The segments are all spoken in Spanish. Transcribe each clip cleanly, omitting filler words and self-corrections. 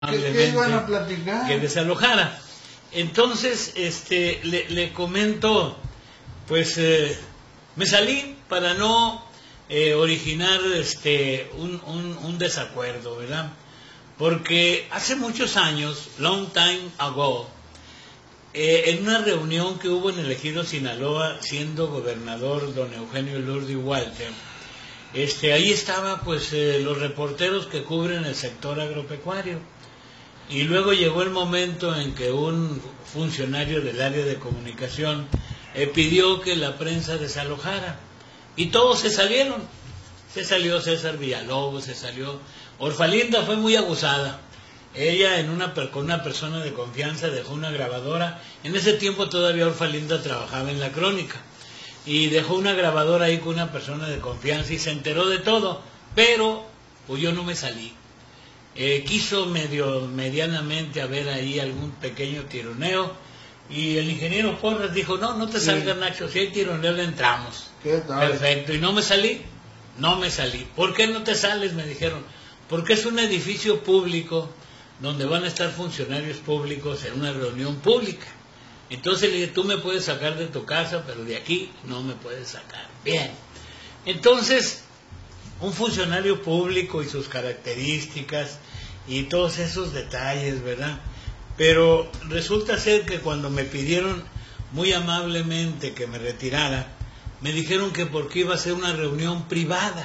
¿Qué iban a platicar? Que desalojara. Entonces, le comento, pues me salí para no originar un desacuerdo, ¿verdad? Porque hace muchos años, long time ago, en una reunión que hubo en el Ejido Sinaloa, siendo gobernador don Eugenio Lurdi Walter, ahí estaba pues los reporteros que cubren el sector agropecuario. Y luego llegó el momento en que un funcionario del área de comunicación pidió que la prensa desalojara. Y todos se salieron. Se salió César Villalobos, se salió. Orfalinda fue muy abusada. Ella con una persona de confianza dejó una grabadora. En ese tiempo todavía Orfalinda trabajaba en la Crónica. Y dejó una grabadora ahí con una persona de confianza y se enteró de todo. Pero pues yo no me salí. Quiso medianamente haber ahí algún pequeño tironeo y el ingeniero Porras dijo, no te salgas, Nacho, si hay tironeo le entramos. Perfecto, y no me salí. ¿Por qué no te sales? Me dijeron, porque es un edificio público donde van a estar funcionarios públicos en una reunión pública. Entonces le dije, tú me puedes sacar de tu casa, pero de aquí no me puedes sacar. Bien, entonces un funcionario público y sus características y todos esos detalles, ¿verdad? Pero resulta ser que cuando me pidieron muy amablemente que me retirara, me dijeron que porque iba a ser una reunión privada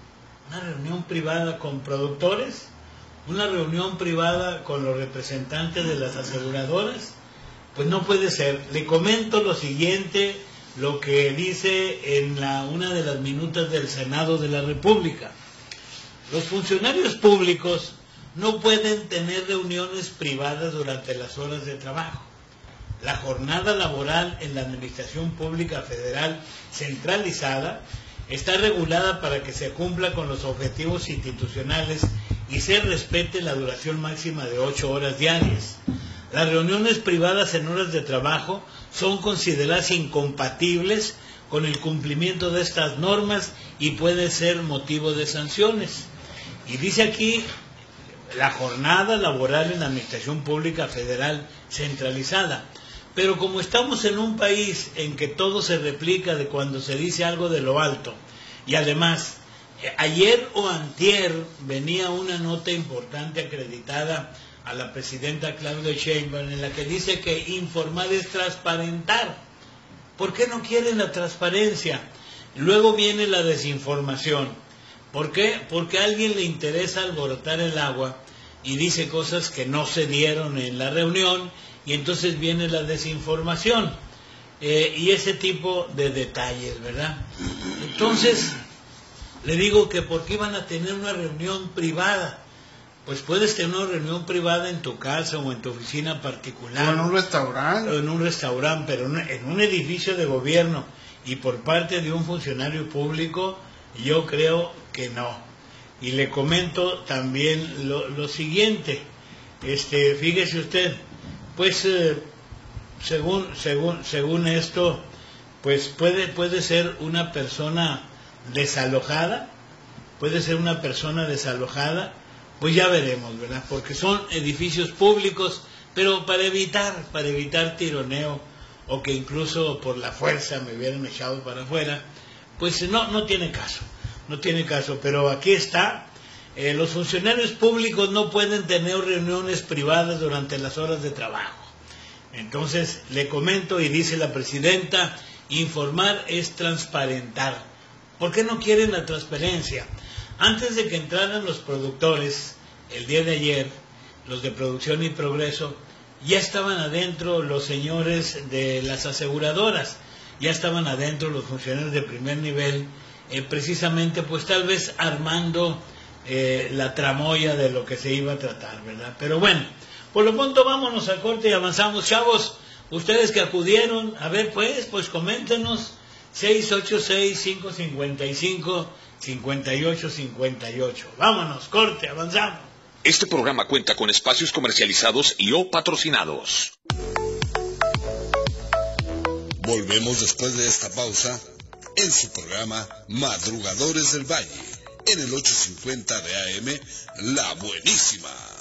con productores, una reunión privada con los representantes de las aseguradoras. Pues no puede ser. Le comento lo siguiente, lo que dice en una de las minutas del Senado de la República. Los funcionarios públicos no pueden tener reuniones privadas durante las horas de trabajo. La jornada laboral en la Administración Pública Federal centralizada está regulada para que se cumpla con los objetivos institucionales y se respete la duración máxima de 8 horas diarias. Las reuniones privadas en horas de trabajo son consideradas incompatibles con el cumplimiento de estas normas y puede ser motivo de sanciones. Y dice aquí, la jornada laboral en la Administración Pública Federal centralizada. Pero como estamos en un país en que todo se replica de cuando se dice algo de lo alto, y además, ayer o antier venía una nota importante acreditada a la presidenta Claudia Sheinbaum en la que dice que informar es transparentar. ¿Por qué no quieren la transparencia? Luego viene la desinformación. ¿Por qué? Porque a alguien le interesa alborotar el agua y dice cosas que no se dieron en la reunión y entonces viene la desinformación y ese tipo de detalles, ¿verdad? Entonces, le digo que ¿por qué iban a tener una reunión privada? Pues puedes tener una reunión privada en tu casa o en tu oficina particular. O en un restaurante. O en un restaurante, pero en un edificio de gobierno y por parte de un funcionario público, yo creo que no. Y le comento también lo siguiente. Fíjese usted, pues según esto, pues puede ser una persona desalojada, pues ya veremos, ¿verdad? Porque son edificios públicos, pero para evitar tironeo o que incluso por la fuerza me hubieran echado para afuera, pues no tiene caso, pero aquí está. Los funcionarios públicos no pueden tener reuniones privadas durante las horas de trabajo. Entonces le comento y dice la presidenta, informar es transparentar. ¿Por qué no quieren la transparencia? Antes de que entraran los productores, el día de ayer, los de Producción y Progreso, ya estaban adentro los señores de las aseguradoras, ya estaban adentro los funcionarios de primer nivel, precisamente pues tal vez armando la tramoya de lo que se iba a tratar, ¿verdad? Pero bueno, por lo pronto vámonos a corte y avanzamos, chavos. Ustedes que acudieron, a ver pues coméntenos, 686-555-5858. Vámonos, corte, avanzamos. Este programa cuenta con espacios comercializados y o patrocinados. Volvemos después de esta pausa en su programa Madrugadores del Valle, en el 850 de AM, La Buenísima.